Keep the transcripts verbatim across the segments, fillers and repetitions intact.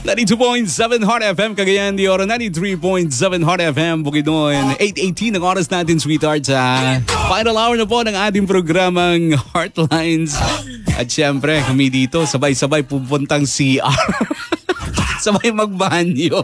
ninety-two point seven Heart F M, Cagayan de Oro. ninety-three point seven Heart F M, Bukidnon. eight eighteen ang oras natin, sweetheart, sa final hour na po ng ating programang Heartlines. At syempre, kami dito, sabay-sabay pupuntang C R. Sabay magbanyo.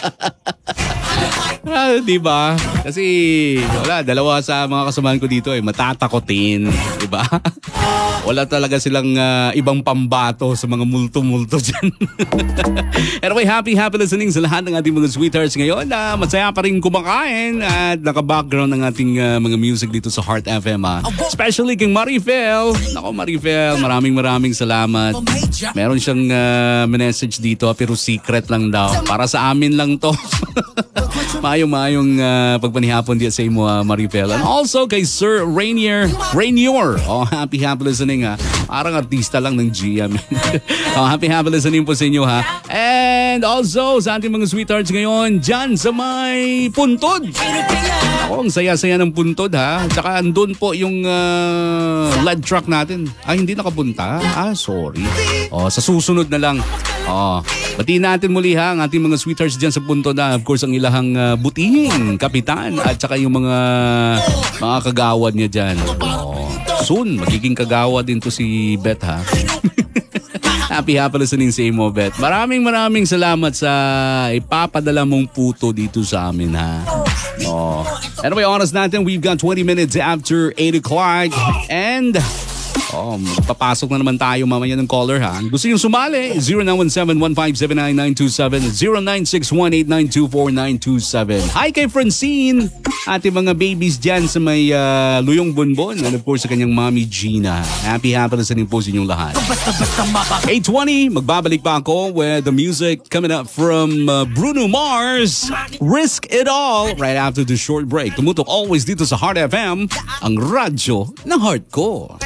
Ah, di ba? Kasi wala, dalawa sa mga kasamahan ko dito ay eh, matatakotin, di ba? Wala talaga silang uh, ibang pambato sa mga multo-multo dyan. Anyway, happy, happy listening sa lahat ng ating mga sweethearts ngayon na uh, masaya pa rin kumakain at naka-background ng ating uh, mga music dito sa Heart F M. Uh. Especially kay Marifel. Nako Marifel, maraming maraming salamat. Meron siyang uh, message dito pero secret lang daw. Para sa amin lang to. Mayong-mayong uh, pagpanihapon diya sa imo, uh, Marifel. And also kay Sir Rainier. Rainier. Oh, happy, happy listening ha. Parang artista lang ng G M. Oh, happy, happy listening po sa inyo ha. And also sa ating mga sweethearts ngayon, dyan sa may Puntod. Ako, ang saya-saya ng Puntod ha. Tsaka andun po yung uh, lead truck natin. Ah, hindi nakapunta? Ah, sorry. Oh, sa susunod na lang. Oh, batiin natin muli ha ang ating mga sweethearts dyan sa Puntod na of course ang ilahang uh, butihing kapitan at saka yung mga mga kagawad niya dyan. Oh, soon magiging kagawad din to si Beth ha. Happy happy listening sa imo, Beth. Maraming maraming salamat sa ipapadala mong puto dito sa amin ha. Oh. Anyway, oras natin, we've got twenty minutes after eight o'clock and oh, papasok na naman tayo mamaya ng caller ha. Gusto yung sumali? zero nine one seven, one five seven nine, nine two seven, zero nine six one, eight nine two four, nine two seven. Hi kay Francine, ating mga babies dyan sa may uh, Luyong Bonbon and of course sa kanyang mommy Gina. Happy happy listening po sa inyong lahat. eight twenty, magbabalik pa ako with the music coming up from uh, Bruno Mars. Risk It All right after the short break. Tumutok always dito sa Heart F M, ang radyo ng heart ko.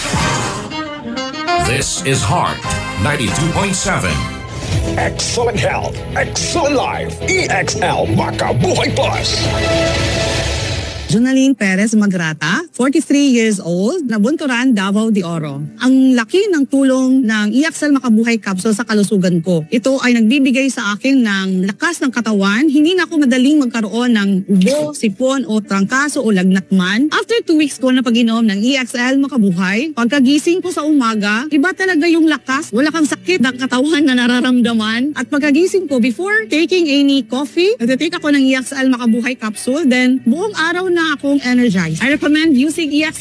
This is Heart ninety-two point seven. Excellent health, excellent life. E X L Makabuhay Plus. Jonaline Perez Magrata, forty-three years old, Nabunturan, Davao de Oro. Ang laki ng tulong ng E X L Makabuhay Capsule sa kalusugan ko. Ito ay nagbibigay sa akin ng lakas ng katawan. Hindi na ako madaling magkaroon ng ubo, sipon o trangkaso o lagnat man. After two weeks ko na pag-inom ng E X L Makabuhay, pagkagising ko sa umaga, iba talaga yung lakas. Wala kang sakit ng katawan na nararamdaman. At pagkagising ko, before taking any coffee, nagtitake ako ng E X L Makabuhay Capsule. Then, buong araw na akong energized. I recommend using E X